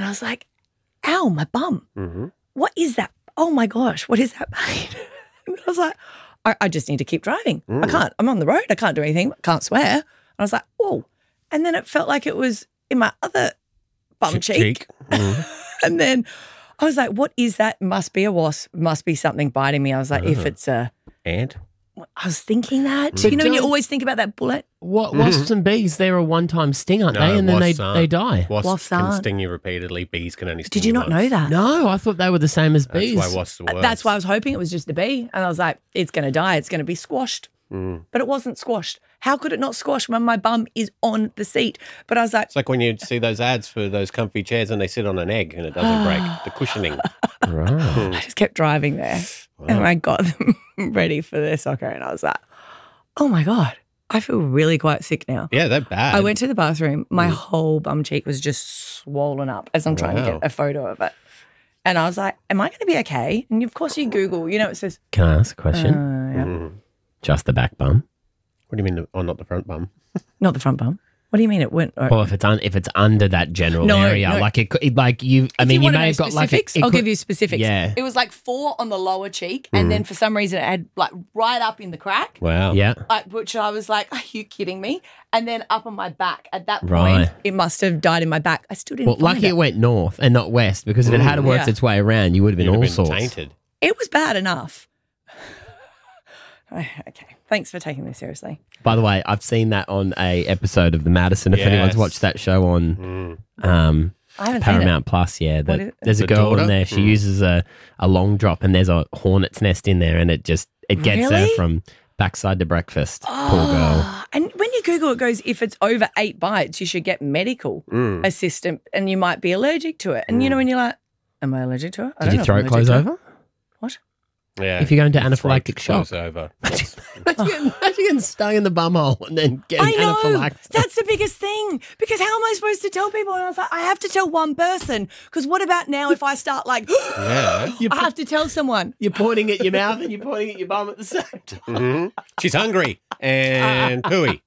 was like, ow, my bum. Mm-hmm. What is that? Oh, my gosh, what is that pain? And I was like, I just need to keep driving. I can't. I'm on the road. I can't do anything. I can't swear. And I was like, oh. And then it felt like it was in my other bum cheek. And then I was like, what is that? Must be a wasp. Must be something biting me. I was like, if it's a ant. I was thinking that. You know, when you always think about that bullet. Wasps and bees, they're a one-time sting, aren't they? And then they die. Wasps can aren't. sting you repeatedly. Bees can only sting Did you not once. know that? No, I thought they were the same as bees. That's why wasps are worse. That's why I was hoping it was just a bee. And I was like, it's going to die. It's going to be squashed. But it wasn't squashed. How could it not squash when my bum is on the seat? But I was like... It's like when you see those ads for those comfy chairs and they sit on an egg and it doesn't break. The cushioning. Right. I just kept driving there. And I got them ready for their soccer. And I was like, oh, my God. I feel really quite sick now. Yeah, they're bad. I went to the bathroom. My whole bum cheek was just swollen up as I'm trying to get a photo of it. And I was like, am I going to be okay? And of course you Google, you know, it says... Can I ask a question? Just the back bum? What do you mean? Oh, not the front bum. Not the front bum. What do you mean it went... Well, if it's under that general area, like it could, like you... I mean, you may have got specifics, like... I'll give you specifics. Yeah. It was like 4 on the lower cheek and then for some reason it had like right up in the crack. Wow. Yeah. Which I was like, are you kidding me? And then up on my back. At that point, Right. it must have died in my back. I still didn't Well, find lucky it. it went north and not west, because if it had worked its way around, you would have been You'd all have been sorts. tainted. It was bad enough. Okay. Thanks for taking this seriously. By the way, I've seen that on a episode of The Madison. If Yes. anyone's watched that show on I haven't seen Paramount Plus, yeah, What is it? there's a The girl daughter? in there. She uses a long drop, and there's a hornet's nest in there, and it gets her Really? from backside to breakfast. Poor girl. And when you Google, it goes, if it's over 8 bites, you should get medical assistance and you might be allergic to it. And you know, when you're like, am I allergic to it? I Did don't your know if throat I'm close allergic to it. over? What? Yeah. If you're going to Your throat anaphylactic shock. close over. Imagine getting stung in the bum hole and then getting I know. anaphylactic. That's the biggest thing. Because how am I supposed to tell people? And I was like, I have to tell one person. Because what about now if I start like, Yeah. I have to tell someone. You're pointing at your mouth and you're pointing at your bum at the same time. She's hungry and pooey.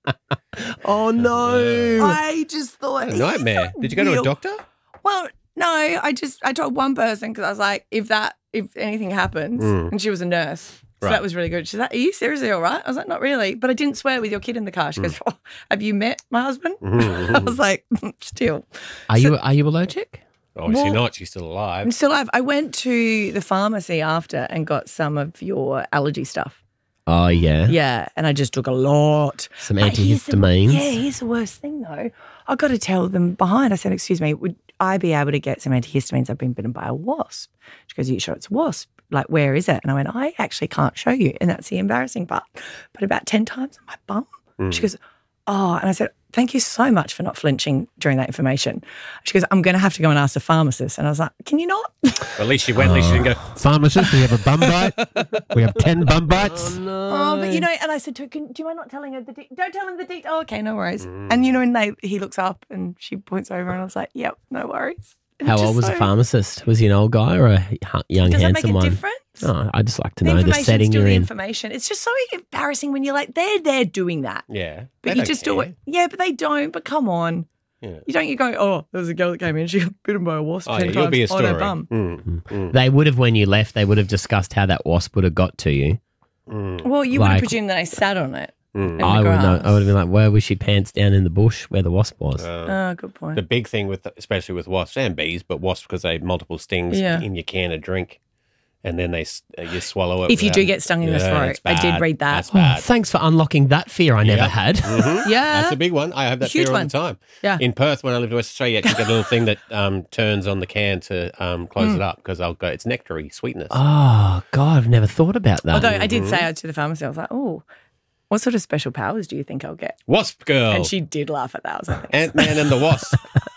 Oh, no. I just thought. A nightmare. Did you go to a real- doctor? Well, no, I told one person because I was like, if anything happens, and she was a nurse. So Right. that was really good. She's like, are you seriously all right? I was like, not really. But I didn't swear with your kid in the car. She goes, oh, have you met my husband? I was like, still. Are you allergic? Oh, is she not? She's still I'm alive. still alive. I went to the pharmacy after and got some of your allergy stuff. Oh, yeah. Yeah, and I just took a lot. Some But antihistamines. Here's the worst thing though. I got to tell them behind. I said, excuse me, would I be able to get some antihistamines? I've been bitten by a wasp. She goes, are you sure it's a wasp? Like, where is it? And I went, I actually can't show you. And that's the embarrassing part. But about 10 times on my bum. She goes, oh, and I said, thank you so much for not flinching during that information. She goes, I'm going to have to go and ask the pharmacist. And I was like, can you not? Well, at least she went. At least she didn't go. Pharmacist, we have a bum bite. We have 10 bum bites. Oh, but you know, and I said to her, do you mind not telling her don't tell him the detail. Oh, okay, no worries. And you know, and he looks up and she points over and I was like, yep, no worries. And How it's old just was the pharmacist? Was he an old guy or a young, Does that make handsome a one? difference? Oh, I just like to The know the information's setting still you're the in. information. It's just so embarrassing when you're like, they're doing that. Yeah. But They you don't just care. do it. Yeah, but they don't. But come on. Yeah. You go, oh, there was a girl that came in, she got bitten by a wasp Oh, 10 yeah, you'll be a times on her story. bum. They would have, when you left, they would have discussed how that wasp would have got to you. Well, you would have Like- presumed that I sat on it. In the I would grass. have been like, where was she pants down in the bush where the wasp was? Oh, good point. The big thing with, especially with wasps and bees, but wasps because they have multiple stings Yeah. in your can of drink, and then you swallow it. If you do without- get stung in the Yeah, throat. it's I did bad. read that. That's Oh, bad. thanks for unlocking that fear I never Yep. had. Yeah. That's a big one. I have that Huge fear all one. the time. Yeah. In Perth, when I lived in West Australia, you actually get a little thing that turns on the can to close it up because I'll go. It's nectary sweetness. Oh, God, I've never thought about that. Although I did say to the pharmacy, I was like, oh, what sort of special powers do you think I'll get? Wasp girl. And she did laugh at that. I was like, Ant-Man and the Wasp.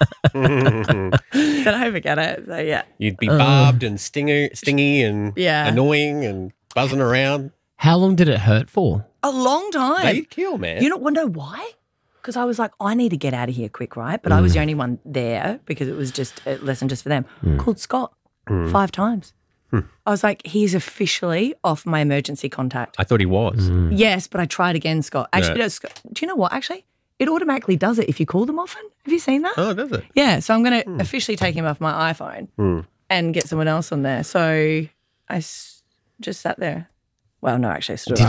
said I forget it. So yeah. You'd be barbed and stingy and Yeah. annoying and buzzing around. How long did it hurt for? A long time. They'd kill, man. You know why? Because I was like, I need to get out of here quick, right? But I was the only one there because it was just a lesson just for them. Called Scott 5 times. I was like, he's officially off my emergency contact. I thought he was. Yes, but I tried again, Scott. Actually, Yeah. no, Scott, do you know what? Actually, it automatically does it if you call them often. Have you seen that? Oh, does it? Yeah, so I'm going to officially take him off my iPhone and get someone else on there. So I just sat there. Well, no, actually, I stood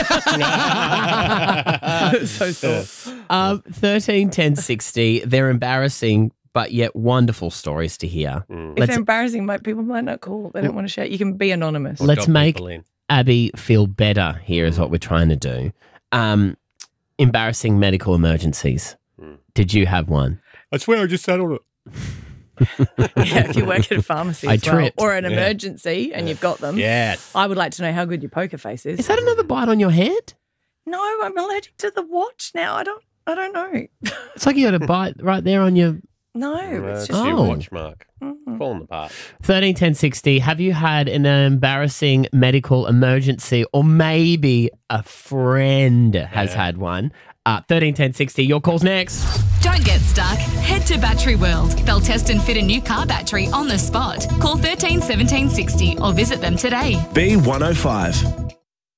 up. So sore. 13, 10, 60. They're embarrassing, but yet wonderful stories to hear. If they're embarrassing, people might not call. They don't want to share. You can be anonymous. Let's make Abby feel better here is what we're trying to do. Embarrassing medical emergencies. Did you have one? I swear I just sat on it. Yeah, if you work at a pharmacy I as well, tripped. or an emergency and you've got them. Yeah. I would like to know how good your poker face is. Is that another bite on your head? No, I'm allergic to the watch now. I don't know. It's like you had a bite right there on your... No, it's just your Oh. watch mark. Falling apart. 13, 10, 60. Have you had an embarrassing medical emergency, or maybe a friend has had one? 13, 10, 60. Your call's next. Don't get stuck. Head to Battery World. They'll test and fit a new car battery on the spot. Call 13 17 60 or visit them today. B105.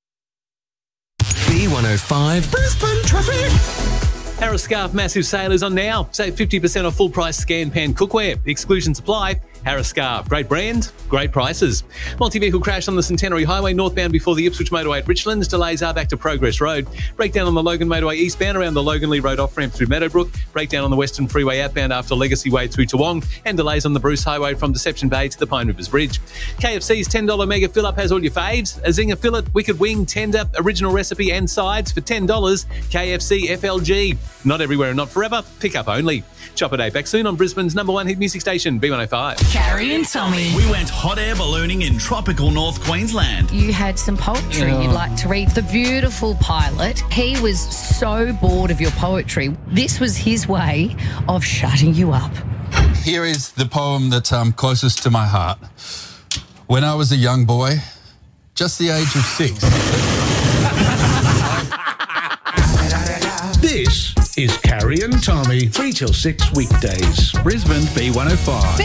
B105 Brisbane Traffic. Harris Scarf massive sale is on now. Save 50% off full price scan pan cookware. Exclusions apply. Harris Scarf. Great brand, great prices. Multi-vehicle crash on the Centenary Highway northbound before the Ipswich Motorway at Richlands. Delays are back to Progress Road. Breakdown on the Logan Motorway eastbound around the Logan Lee Road off-ramp through Meadowbrook. Breakdown on the Western Freeway outbound after Legacy Way through Toowong. And delays on the Bruce Highway from Deception Bay to the Pine Rivers Bridge. KFC's $10 mega fill-up has all your faves. A Zinger fillet, wicked wing, tender, original recipe and sides for $10. KFC FLG. Not everywhere and not forever. Pick up only. Chopper Day back soon on Brisbane's #1 hit music station, B105. Carrie and Tommy. We went hot air ballooning in tropical North Queensland. You had some poetry you'd like to read. The beautiful pilot, he was so bored of your poetry. This was his way of shutting you up. Here is the poem that's closest to my heart. When I was a young boy, just the age of 6. This is Carrie and Tommy, 3 till 6 weekdays. Brisbane B105.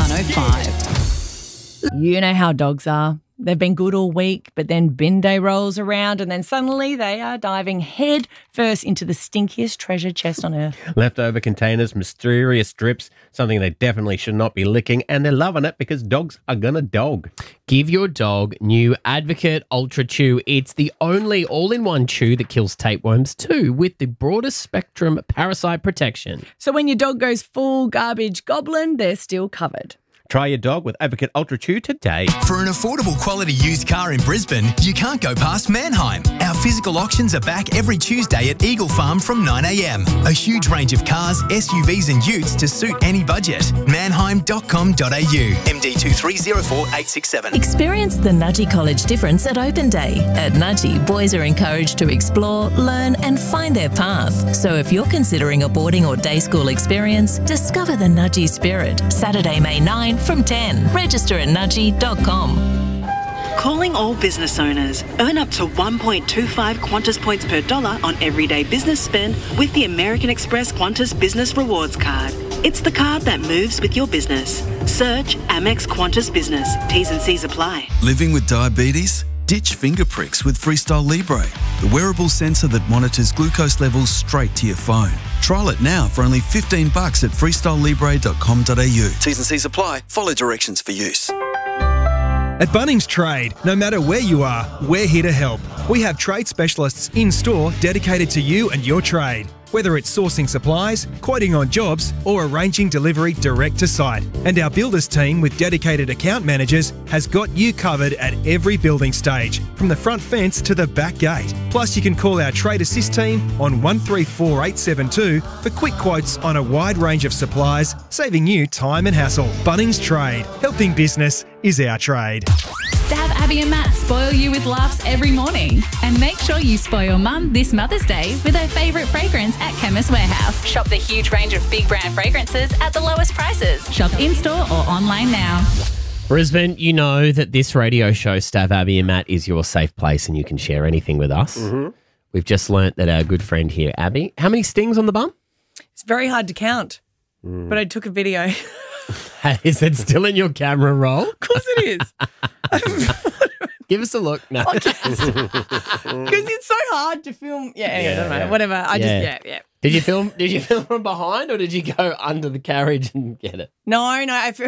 B105. You know how dogs are. They've been good all week, but then bin day rolls around and then suddenly they are diving head first into the stinkiest treasure chest on earth. Leftover containers, mysterious drips, something they definitely should not be licking, and they're loving it because dogs are gonna dog. Give your dog new Advocate Ultra Chew. It's the only all-in-one chew that kills tapeworms too, with the broadest spectrum parasite protection. So when your dog goes full garbage goblin, they're still covered. Try your dog with Advocate Ultra Chew today. For an affordable quality used car in Brisbane, you can't go past Mannheim. Our physical auctions are back every Tuesday at Eagle Farm from 9 a.m. A huge range of cars, SUVs and utes to suit any budget. Mannheim.com.au. MD 2304867. Experience the Nudgee College difference at Open Day. At Nudgee, boys are encouraged to explore, learn and find their path. So if you're considering a boarding or day school experience, discover the Nudgee spirit. Saturday, May 9 from 10. Register at nudgee.com. Calling all business owners. Earn up to 1.25 Qantas points per dollar on everyday business spend with the American Express Qantas Business Rewards Card. It's the card that moves with your business. Search Amex Qantas Business. T's and C's apply. Living with diabetes? Ditch finger pricks with Freestyle Libre, the wearable sensor that monitors glucose levels straight to your phone. Trial it now for only $15 at freestylelibre.com.au. T's and C's apply. Follow directions for use. At Bunnings Trade, no matter where you are, we're here to help. We have trade specialists in-store dedicated to you and your trade. Whether it's sourcing supplies, quoting on jobs, or arranging delivery direct to site. And our builders team with dedicated account managers has got you covered at every building stage, from the front fence to the back gate. Plus, you can call our Trade Assist team on 134872 for quick quotes on a wide range of supplies, saving you time and hassle. Bunnings Trade. Helping business is our trade. Stab Abby and Matt spoil you with laughs every morning. And make sure you spoil Mum this Mother's Day with her favourite fragrance at Chemist Warehouse. Shop the huge range of big brand fragrances at the lowest prices. Shop in-store or online now. Brisbane, you know that this radio show, Stav, Abby and Matt, is your safe place and you can share anything with us. Mm-hmm. We've just learnt that our good friend here, Abby, how many stings on the bum? It's very hard to count, but I took a video. Is it still in your camera roll? Of course it is. Give us a look. No. Because it's so hard to film. Yeah, anyway, doesn't matter. Whatever. I just, yeah. Did you film from behind or did you go under the carriage and get it? No, I